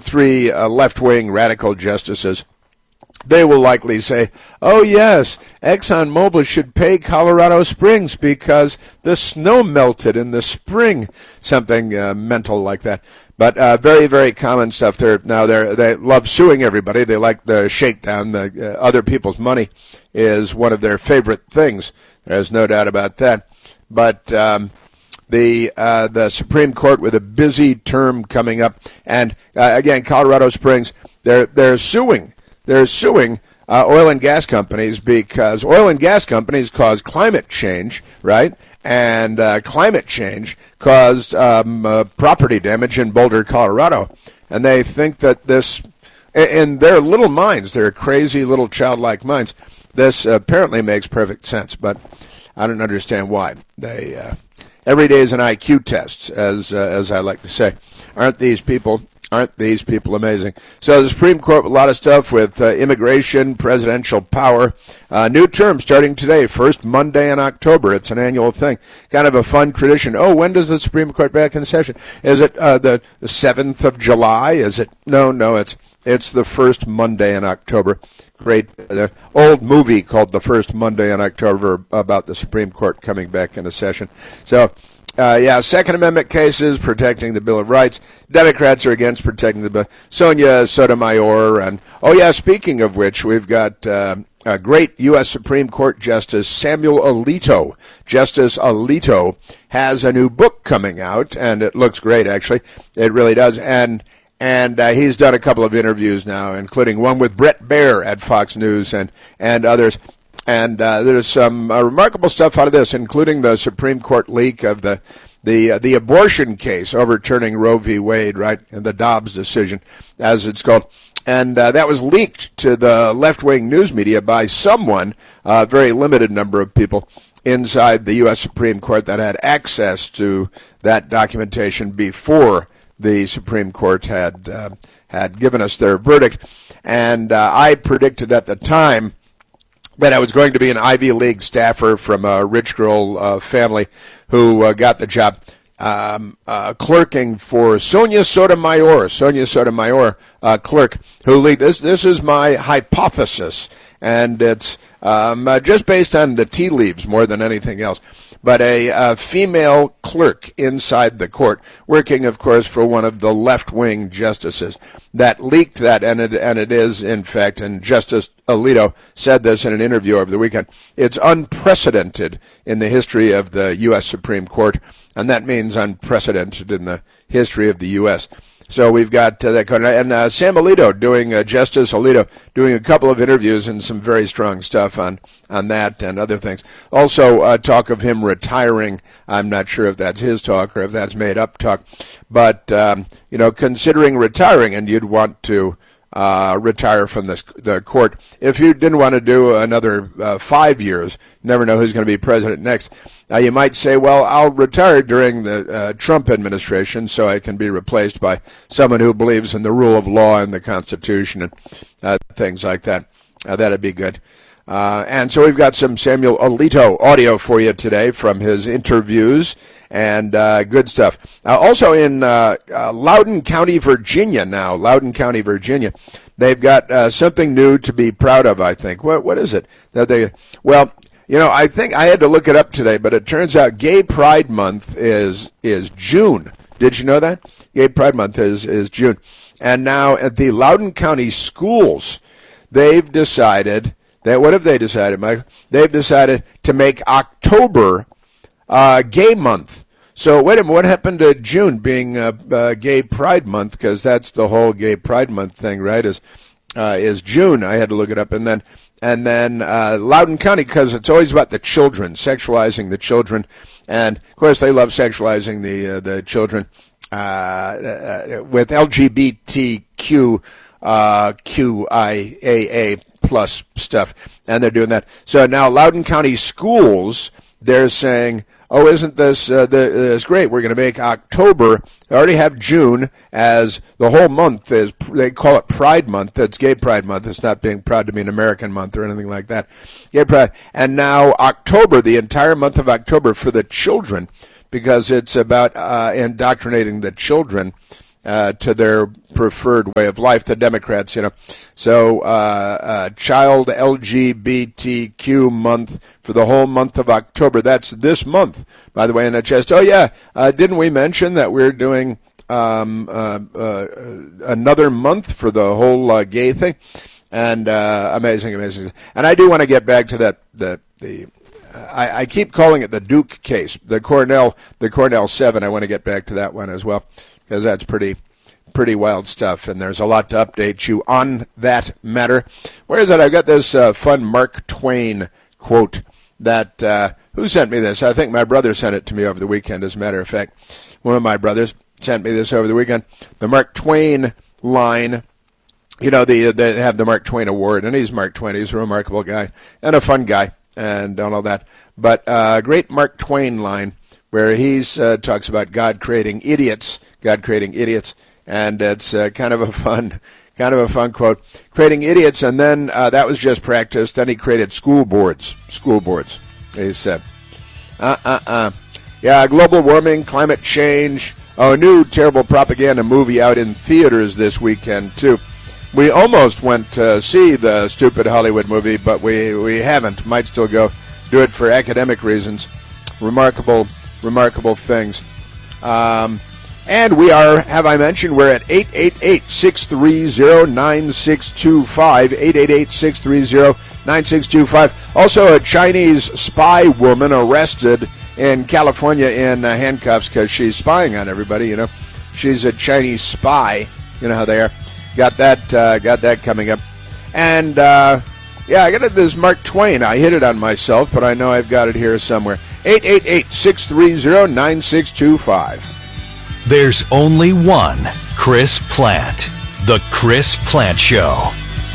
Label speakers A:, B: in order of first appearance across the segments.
A: three left-wing radical justices, they will likely say, oh, yes, ExxonMobil should pay Colorado Springs because the snow melted in the spring, something mental like that. But very, very common stuff there. Now, they love suing everybody. They like the shakedown. The other people's money is one of their favorite things. There's no doubt about that. But the Supreme Court with a busy term coming up. And, again, Colorado Springs, they're suing. They're suing oil and gas companies because oil and gas companies cause climate change, right? And climate change caused property damage in Boulder, Colorado. And they think that this, in their little minds, their crazy little childlike minds, this apparently makes perfect sense. But I don't understand why. They every day is an IQ test, as I like to say. Aren't these people amazing? So the Supreme Court, a lot of stuff with immigration, presidential power. New term starting today, first Monday in October. It's an annual thing. Kind of a fun tradition. Oh, when does the Supreme Court back in session? Is it the 7th of July? Is it? No, it's the first Monday in October. Great old movie called The First Monday in October about the Supreme Court coming back into session. So, Second Amendment cases, protecting the Bill of Rights. Democrats are against protecting the Bill. Sonia Sotomayor. And, speaking of which, we've got a great U.S. Supreme Court Justice Samuel Alito. Justice Alito has a new book coming out, and it looks great, actually. It really does. And he's done a couple of interviews now, including one with Bret Baier at Fox News and others. And there's some remarkable stuff out of this, including the Supreme Court leak of the abortion case overturning Roe v. Wade, right, and the Dobbs decision, as it's called. And that was leaked to the left-wing news media by someone, a very limited number of people inside the U.S. Supreme Court that had access to that documentation before the Supreme Court had given us their verdict. And I predicted at the time that I was going to be an Ivy League staffer from a rich girl family who got the job clerking for Sonia Sotomayor. Sonia Sotomayor, clerk, who lead this. This is my hypothesis, and it's just based on the tea leaves more than anything else. But a female clerk inside the court, working, of course, for one of the left-wing justices, that leaked that, and it is, in fact, and Justice Alito said this in an interview over the weekend, it's unprecedented in the history of the U.S. Supreme Court, and that means unprecedented in the history of the U.S. So we've got that going on. And Sam Alito Justice Alito doing a couple of interviews and some very strong stuff on that and other things. Also, talk of him retiring. I'm not sure if that's his talk or if that's made up talk. But, considering retiring, and you'd want to retire from the court. If you didn't want to do another 5 years, never know who's going to be president next. You might say, well, I'll retire during the Trump administration so I can be replaced by someone who believes in the rule of law and the Constitution and things like that. That'd be good. And so we've got some Samuel Alito audio for you today from his interviews and good stuff. Also in Loudoun County, Virginia now, Loudoun County, Virginia, they've got something new to be proud of, I think. What is it? I think I had to look it up today, but it turns out Gay Pride Month is June. Did you know that? Gay Pride Month is June. And now at the Loudoun County schools, they've decided that, what have they decided, Michael? They've decided to make October Gay Month. So wait a minute, what happened to June being Gay Pride Month? Because that's the whole Gay Pride Month thing, right? Is June? I had to look it up, and then Loudoun County, because it's always about the children, sexualizing the children, and of course they love sexualizing the children with LGBTQ QIAA plus stuff, and they're doing that. So now Loudoun County schools, they're saying, oh, isn't this great? We're going to make October, they already have June as the whole month is, they call it Pride Month. It's Gay Pride Month. It's not being proud to be an American month or anything like that. Gay Pride. And now October, the entire month of October for the children, because it's about indoctrinating the children to their preferred way of life, the Democrats, So, Child LGBTQ month for the whole month of October. That's this month, by the way, in the chest. Oh, yeah, didn't we mention that we're doing another month for the whole gay thing? And amazing. And I do want to get back to that, I keep calling it the Duke case, the Cornell 7. I want to get back to that one as well, because that's pretty wild stuff, and there's a lot to update you on that matter. Where is it? I've got this fun Mark Twain quote that, who sent me this? I think my brother sent it to me over the weekend, as a matter of fact. One of my brothers sent me this over the weekend. The Mark Twain line, they have the Mark Twain Award, and he's Mark Twain. He's a remarkable guy and a fun guy and all that. But great Mark Twain line where he talks about God creating idiots, and it's kind of a fun quote. Creating idiots, and then that was just practice. Then he created school boards. He said, yeah, global warming, climate change. Oh, a new terrible propaganda movie out in theaters this weekend too. We almost went to see the stupid Hollywood movie, but we haven't. Might still go do it for academic reasons. Remarkable things. And we are, have I mentioned, we're at 888-630-9625, 888-630-9625. Also, a Chinese spy woman arrested in California in handcuffs because she's spying on everybody, She's a Chinese spy. You know how they are. Got that coming up. And, I got this Mark Twain. I hit it on myself, but I know I've got it here somewhere. 888-630-9625.
B: There's only one Chris Plante. The Chris Plante Show.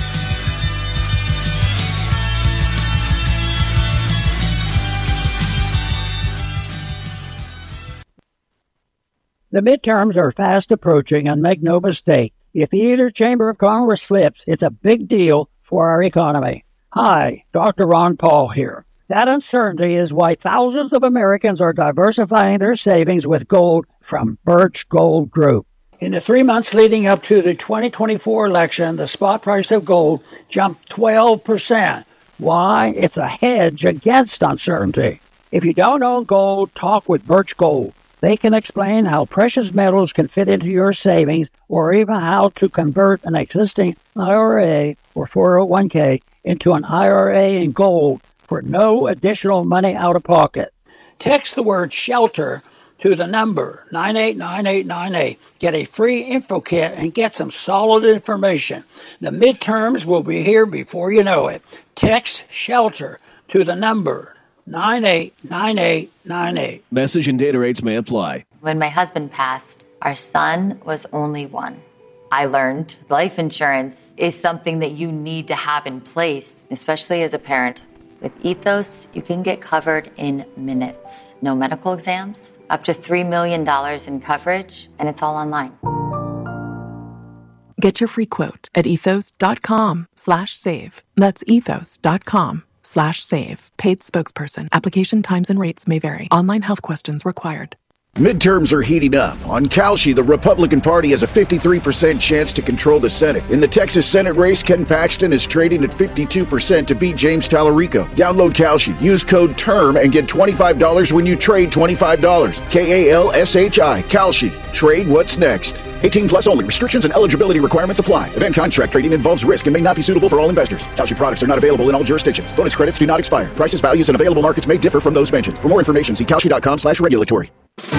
C: The midterms are fast approaching, and make no mistake, if either chamber of Congress flips, it's a big deal for our economy. Hi, Dr. Ron Paul here. That uncertainty is why thousands of Americans are diversifying their savings with gold from Birch Gold Group. In the 3 months leading up to the 2024 election, the spot price of gold jumped 12%. Why? It's a hedge against uncertainty. If you don't own gold, talk with Birch Gold. They can explain how precious metals can fit into your savings, or even how to convert an existing IRA or 401k into an IRA in gold for no additional money out of pocket. Text the word SHELTER to the number 989898. Get a free info kit and get some solid information. The midterms will be here before you know it. Text SHELTER to the number 989898.
D: Message and data rates may apply.
E: When my husband passed, our son was only one. I learned life insurance is something that you need to have in place, especially as a parent. With Ethos, you can get covered in minutes. No medical exams, up to $3 million in coverage, and it's all online.
F: Get your free quote at ethos.com/save. That's ethos.com/save. Paid spokesperson. Application times and rates may vary. Online health questions required.
G: Midterms are heating up. On Kalshi, the Republican Party has a 53% chance to control the Senate. In the Texas Senate race, Ken Paxton is trading at 52% to beat James Tallarico. Download Kalshi. Use code TERM and get $25 when you trade $25. KALSHI. Kalshi. Trade what's next. 18 plus only. Restrictions and eligibility requirements apply. Event contract trading involves risk and may not be suitable for all investors. Kalshi products are not available in all jurisdictions. Bonus credits do not expire. Prices, values, and available markets may differ from those mentioned. For more information, see kalshi.com/regulatory.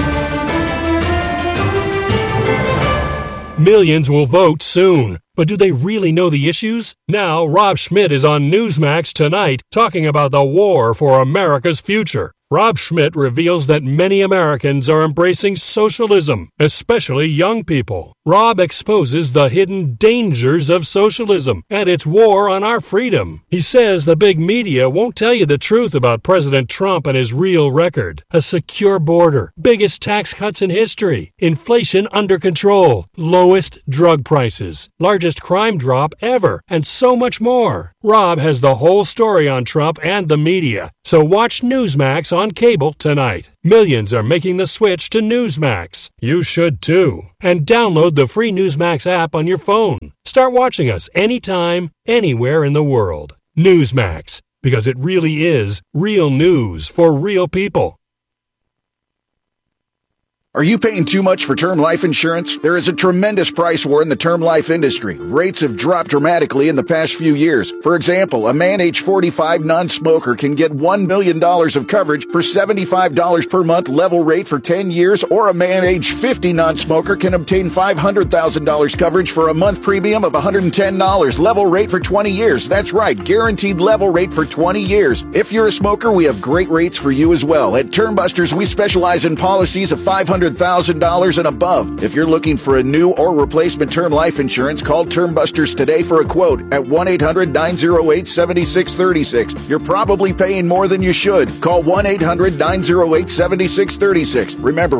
H: Millions will vote soon, but do they really know the issues? Now, Rob Schmidt is on Newsmax tonight talking about the war for America's future. Rob Schmidt reveals that many Americans are embracing socialism, especially young people. Rob exposes the hidden dangers of socialism and its war on our freedom. He says the big media won't tell you the truth about President Trump and his real record. A secure border, biggest tax cuts in history, inflation under control, lowest drug prices, largest crime drop ever, and so much more. Rob has the whole story on Trump and the media, So watch Newsmax on cable tonight. Millions are making the switch to Newsmax. You should too. And download the free Newsmax app on your phone. Start watching us anytime, anywhere in the world. Newsmax, because it really is real news for real people.
G: Are you paying too much for term life insurance? There is a tremendous price war in the term life industry. Rates have dropped dramatically in the past few years. For example, a man age 45 non-smoker can get $1 million of coverage for $75 per month level rate for 10 years, or a man age 50 non-smoker can obtain $500,000 coverage for a month premium of $110 level rate for 20 years. That's right, guaranteed level rate for 20 years. If you're a smoker, we have great rates for you as well. At Term Busters, we specialize in policies of $500,000 and above. If you're looking for a new or replacement term life insurance, call Term Busters today for a quote at 1-800-908-7636. You're probably paying more than you should. Call 1-800-908-7636. Remember,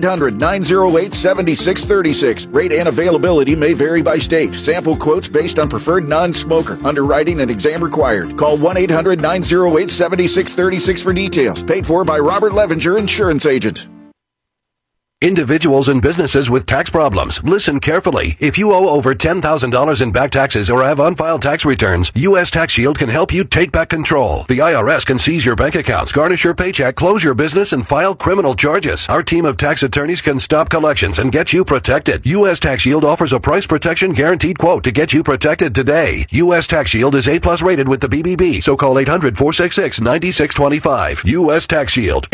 G: 1-800-908-7636. Rate and availability may vary by state. Sample quotes based on preferred non-smoker. Underwriting and exam required. Call 1-800-908-7636 for details. Paid for by Robert Levenger, insurance agent.
I: Individuals and businesses with tax problems, listen carefully. If you owe over $10,000 in back taxes or have unfiled tax returns, U.S. Tax Shield can help you take back control. The IRS can seize your bank accounts, garnish your paycheck, close your business, and file criminal charges. Our team of tax attorneys can stop collections and get you protected. U.S. Tax Shield offers a price protection guaranteed quote to get you protected today. U.S. Tax Shield is A+ rated with the BBB, so call 800-466-9625. U.S. Tax Shield,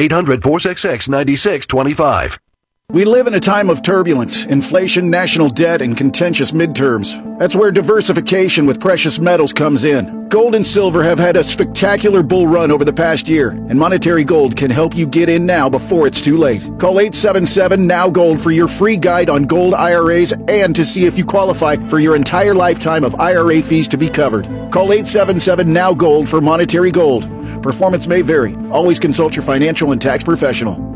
I: 800-466-9625.
G: We live in a time of turbulence, inflation, national debt, and contentious midterms. That's where diversification with precious metals comes in. Gold and silver have had a spectacular bull run over the past year, and Monetary Gold can help you get in now before it's too late. Call 877-NOW-GOLD for your free guide on gold IRAs and to see if you qualify for your entire lifetime of IRA fees to be covered. Call 877-NOW-GOLD for Monetary Gold. Performance may vary. Always consult your financial and tax professional.